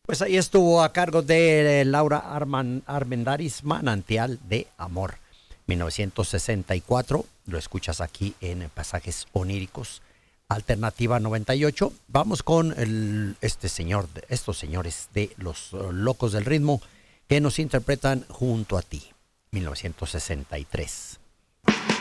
Pues ahí estuvo a cargo de Laura Armendáriz, Manantial de Amor. 1964, lo escuchas aquí en Pasajes Oníricos, Alternativa 98. Vamos con estos señores de los Locos del Ritmo que nos interpretan Junto a ti, 1963.